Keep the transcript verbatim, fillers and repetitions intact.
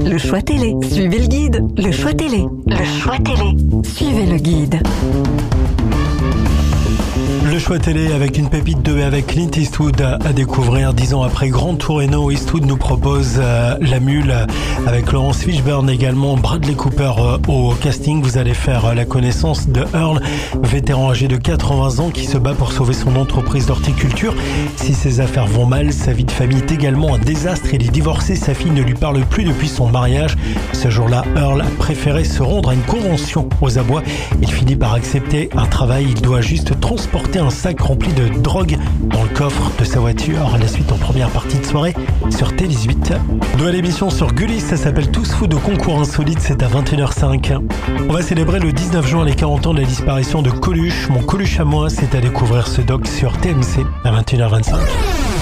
Le choix télé. Suivez le guide. Le choix télé. Le choix télé. Suivez le guide. Le choix télé avec une pépite de avec Clint Eastwood à découvrir. Dix ans après Grand Torino, Eastwood nous propose euh, La Mule avec Laurence Fishburne, également Bradley Cooper euh, au casting. Vous allez faire euh, la connaissance de Earl, vétéran âgé de quatre-vingts ans qui se bat pour sauver son entreprise d'horticulture. Si ses affaires vont mal, sa vie de famille est également un désastre. Il est divorcé, sa fille ne lui parle plus depuis son mariage. Ce jour-là, Earl a préféré se rendre à une convention aux abois. Il finit par accepter un travail. Il doit juste transporter un sac rempli de drogue dans le coffre de sa voiture. La suite en première partie de soirée sur T dix-huit. Nouvelle émission sur Gulli, ça s'appelle Tous fous de concours insolite, c'est à vingt et une heures cinq. On va célébrer le dix-neuf juin les quarante ans de la disparition de Coluche. Mon Coluche à moi, c'est à découvrir ce doc sur T M C à vingt et une heures vingt-cinq.